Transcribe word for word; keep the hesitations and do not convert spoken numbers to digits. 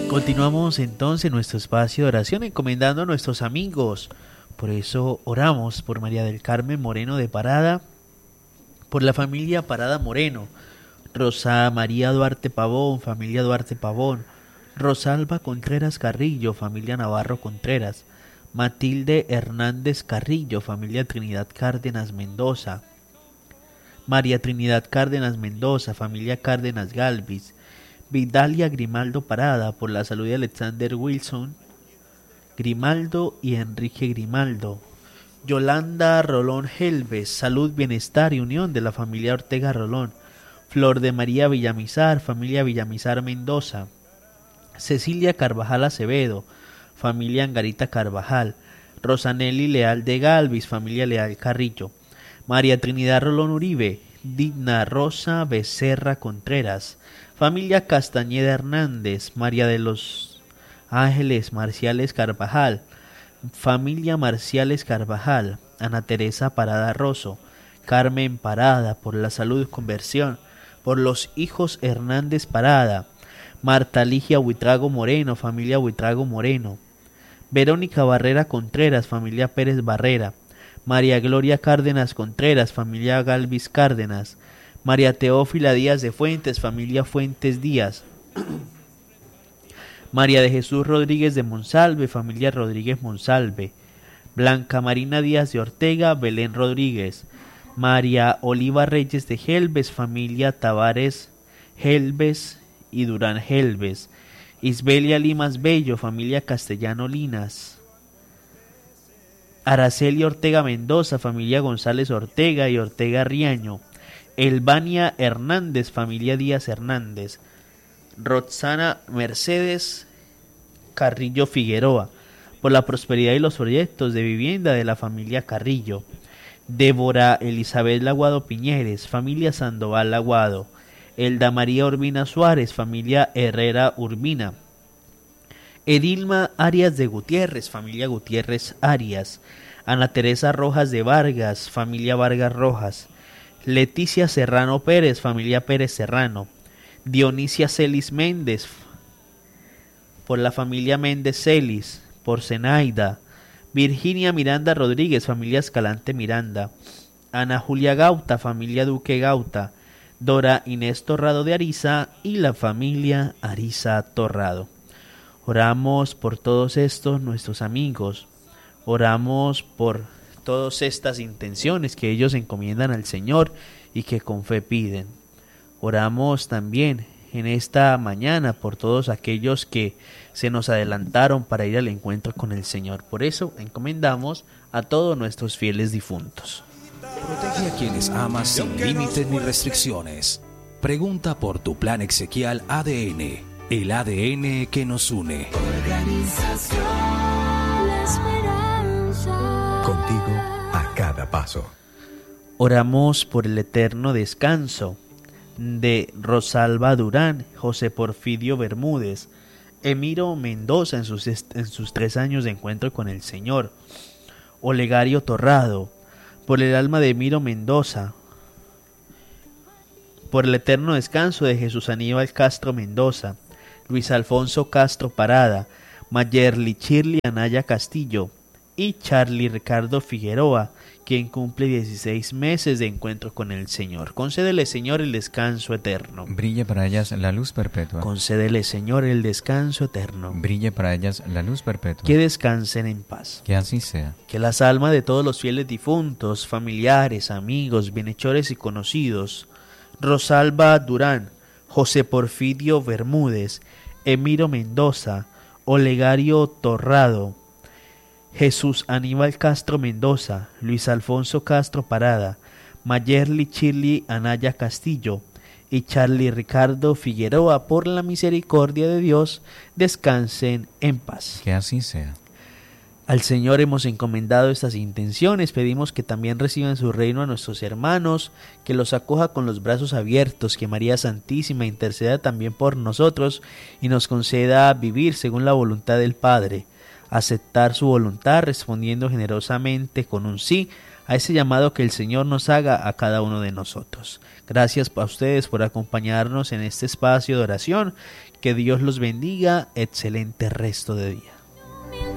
Continuamos entonces nuestro espacio de oración encomendando a nuestros amigos. Por eso oramos por María del Carmen Moreno de Parada, por la familia Parada Moreno, Rosa María Duarte Pavón, familia Duarte Pavón, Rosalba Contreras Carrillo, familia Navarro Contreras, Matilde Hernández Carrillo, familia Trinidad Cárdenas Mendoza, María Trinidad Cárdenas Mendoza, familia Cárdenas Galvis, Vidalia Grimaldo Parada, por la salud de Alexander Wilson Grimaldo y Enrique Grimaldo, Yolanda Rolón Helves, salud, bienestar y unión de la familia Ortega Rolón, Flor de María Villamizar, familia Villamizar Mendoza, Cecilia Carvajal Acevedo, familia Angarita Carvajal, Rosanelli Leal de Galvis, familia Leal Carrillo, María Trinidad Rolón Uribe, Digna Rosa Becerra Contreras, familia Castañeda Hernández, María de los Ángeles Marciales Carvajal, familia Marciales Carvajal, Ana Teresa Parada Rosso, Carmen Parada, por la salud y conversión, por los hijos Hernández Parada, Marta Ligia Huitrago Moreno, familia Huitrago Moreno, Verónica Barrera Contreras, familia Pérez Barrera, María Gloria Cárdenas Contreras, familia Galvis Cárdenas, María Teófila Díaz de Fuentes, familia Fuentes Díaz, María de Jesús Rodríguez de Monsalve, familia Rodríguez Monsalve, Blanca Marina Díaz de Ortega, Belén Rodríguez, María Oliva Reyes de Helves, familia Tavares Helves y Durán Helves, Isbelia Limas Bello, familia Castellano Linas, Araceli Ortega Mendoza, familia González Ortega y Ortega Riaño, Elvania Hernández, familia Díaz Hernández, Roxana Mercedes Carrillo Figueroa, por la prosperidad y los proyectos de vivienda de la familia Carrillo, Débora Elizabeth Laguado Piñeres, familia Sandoval Laguado, Elda María Urbina Suárez, familia Herrera Urbina, Edilma Arias de Gutiérrez, familia Gutiérrez Arias, Ana Teresa Rojas de Vargas, familia Vargas Rojas, Leticia Serrano Pérez, familia Pérez Serrano, Dionisia Celis Méndez, por la familia Méndez Celis, por Zenaida, Virginia Miranda Rodríguez, familia Escalante Miranda, Ana Julia Gauta, familia Duque Gauta, Dora Inés Torrado de Ariza y la familia Ariza Torrado. Oramos por todos estos nuestros amigos, oramos por todas estas intenciones que ellos encomiendan al Señor y que con fe piden. Oramos también en esta mañana por todos aquellos que se nos adelantaron para ir al encuentro con el Señor. Por eso encomendamos a todos nuestros fieles difuntos. Protege a quienes amas sin límites ni restricciones. Pregunta por tu plan exequial A D N, el A D N que nos une. Organización La Esperanza. Contigo a cada paso. Oramos por el eterno descanso de Rosalba Durán, José Porfidio Bermúdez, Emiro Mendoza en sus, en sus tres años de encuentro con el Señor, Olegario Torrado, por el alma de Emiro Mendoza, por el eterno descanso de Jesús Aníbal Castro Mendoza, Luis Alfonso Castro Parada, Mayerly Shirley Anaya Castillo y Charlie Ricardo Figueroa, quien cumple dieciséis meses de encuentro con el Señor. Concédele, Señor, el descanso eterno. Brille para ellas la luz perpetua. Concédele, Señor, el descanso eterno. Brille para ellas la luz perpetua. Que descansen en paz. Que así sea. Que las almas de todos los fieles difuntos, familiares, amigos, bienhechores y conocidos, Rosalba Durán, José Porfidio Bermúdez, Emiro Mendoza, Olegario Torrado, Jesús Aníbal Castro Mendoza, Luis Alfonso Castro Parada, Mayerly Shirley Anaya Castillo y Charlie Ricardo Figueroa, por la misericordia de Dios, descansen en paz. Que así sea. Al Señor hemos encomendado estas intenciones, pedimos que también reciban su reino a nuestros hermanos, que los acoja con los brazos abiertos, que María Santísima interceda también por nosotros y nos conceda vivir según la voluntad del Padre, aceptar su voluntad respondiendo generosamente con un sí a ese llamado que el Señor nos haga a cada uno de nosotros. Gracias a ustedes por acompañarnos en este espacio de oración. Que Dios los bendiga. Excelente resto de día.